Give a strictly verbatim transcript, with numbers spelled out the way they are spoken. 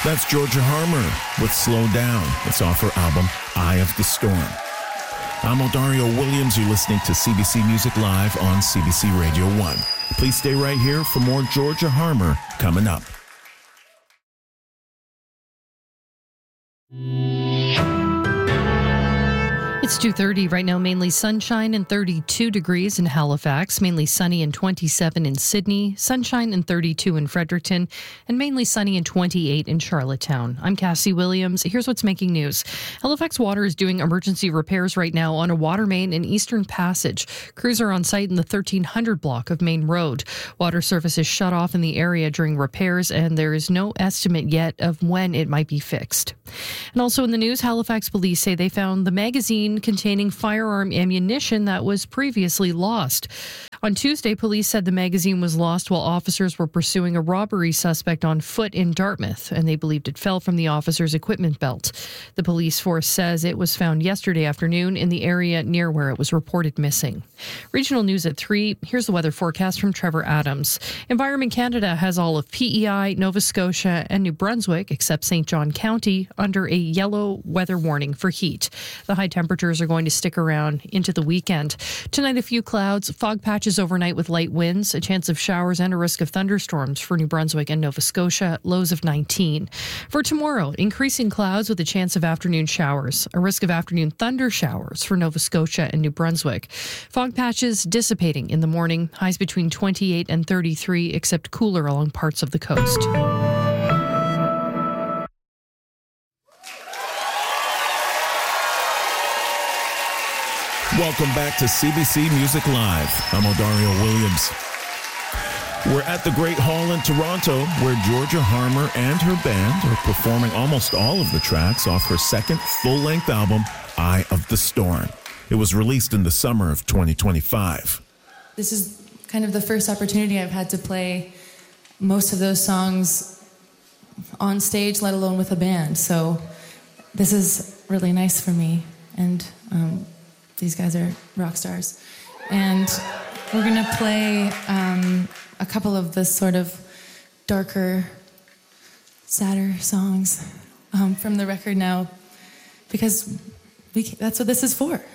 That's Georgia Harmer with Slow Down. It's off her album, Eye of the Storm. I'm Odario Williams. You're listening to C B C Music Live on C B C Radio one. Please stay right here for more Georgia Harmer coming up. It's two thirty right now, mainly sunshine and thirty-two degrees in Halifax, mainly sunny and twenty-seven in Sydney, sunshine and thirty-two in Fredericton, and mainly sunny and twenty-eight in Charlottetown. I'm Cassie Williams. Here's what's making news. Halifax Water is doing emergency repairs right now on a water main in Eastern Passage. Crews are on site in the thirteen hundred block of Main Road. Water service is shut off in the area during repairs, and there is no estimate yet of when it might be fixed. And also in the news, Halifax police say they found the magazine containing firearm ammunition that was previously lost. On Tuesday, police said the magazine was lost while officers were pursuing a robbery suspect on foot in Dartmouth, and they believed it fell from the officer's equipment belt. The police force says it was found yesterday afternoon in the area near where it was reported missing. Regional news at three. Here's the weather forecast from Trevor Adams. Environment Canada has all of P E I, Nova Scotia, and New Brunswick, except Saint John County, under a yellow weather warning for heat. The high temperatures are going to stick around into the weekend. Tonight, a few clouds, fog patches overnight with light winds, a chance of showers and a risk of thunderstorms for New Brunswick and Nova Scotia, lows of nineteen. For tomorrow, increasing clouds with a chance of afternoon showers, a risk of afternoon thunder showers for Nova Scotia and New Brunswick. Fog patches dissipating in the morning, highs between twenty-eight and thirty-three, except cooler along parts of the coast. Welcome back to C B C Music Live. I'm Odario Williams. We're at the Great Hall in Toronto, where Georgia Harmer and her band are performing almost all of the tracks off her second full-length album, Eye of the Storm. It was released in the summer of twenty twenty-five. This is kind of the first opportunity I've had to play most of those songs on stage, let alone with a band. So this is really nice for me. And um, these guys are rock stars. And we're going to play um, a couple of the sort of darker, sadder songs um, from the record now, because we can, that's what this is for.